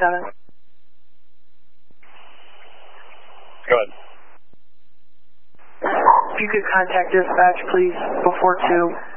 7. Go ahead. If you could contact dispatch, please, before 2.